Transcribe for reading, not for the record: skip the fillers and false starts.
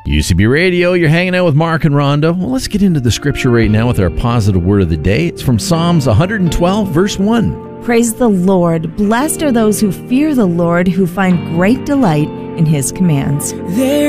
UCB Radio, you're hanging out with Mark and Rhonda. Well, let's get into the scripture right now with our positive word of the day. It's from Psalms 112, verse 1. Praise the Lord. Blessed are those who fear the Lord, who find great delight in his commands.